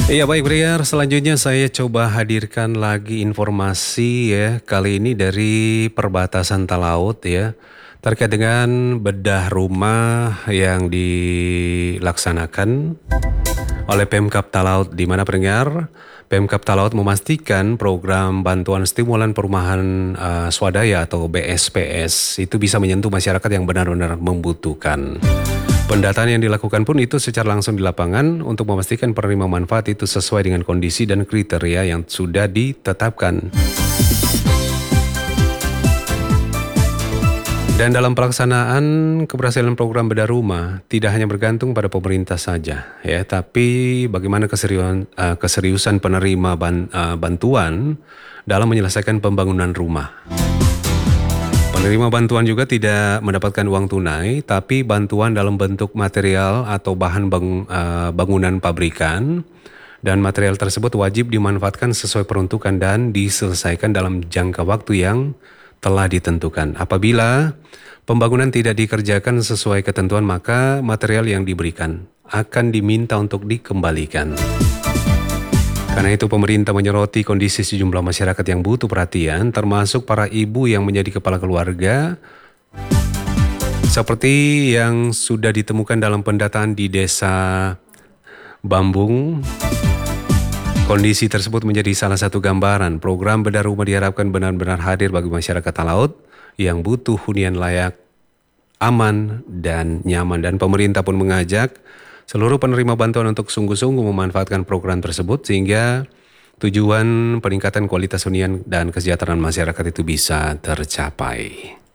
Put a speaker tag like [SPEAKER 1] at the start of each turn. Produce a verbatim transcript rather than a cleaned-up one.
[SPEAKER 1] Iya baik Briar, selanjutnya saya coba hadirkan lagi informasi ya, kali ini dari perbatasan Talaut ya, terkait dengan bedah rumah yang dilaksanakan oleh Pemkab Talaut, di mana pendengar Pemkab Talaut memastikan program bantuan stimulan perumahan uh, swadaya atau B S P S itu bisa menyentuh masyarakat yang benar-benar membutuhkan. Pendataan yang dilakukan pun itu secara langsung di lapangan untuk memastikan penerima manfaat itu sesuai dengan kondisi dan kriteria yang sudah ditetapkan. Dan dalam pelaksanaan keberhasilan program bedah rumah tidak hanya bergantung pada pemerintah saja, ya, tapi bagaimana keseriusan, uh, keseriusan penerima ban, uh, bantuan dalam menyelesaikan pembangunan rumah. Penerima bantuan juga tidak mendapatkan uang tunai, tapi bantuan dalam bentuk material atau bahan bang, uh, bangunan pabrikan, dan material tersebut wajib dimanfaatkan sesuai peruntukan dan diselesaikan dalam jangka waktu yang telah ditentukan. Apabila pembangunan tidak dikerjakan sesuai ketentuan, maka material yang diberikan akan diminta untuk dikembalikan. Karena itu pemerintah menyoroti kondisi sejumlah masyarakat yang butuh perhatian, termasuk para ibu yang menjadi kepala keluarga, seperti yang sudah ditemukan dalam pendataan di Desa Bambung. Kondisi tersebut menjadi salah satu gambaran program bedah rumah diharapkan benar-benar hadir bagi masyarakat Talaut yang butuh hunian layak, aman, dan nyaman. Dan pemerintah pun mengajak seluruh penerima bantuan untuk sungguh-sungguh memanfaatkan program tersebut sehingga tujuan peningkatan kualitas hunian dan kesejahteraan masyarakat itu bisa tercapai.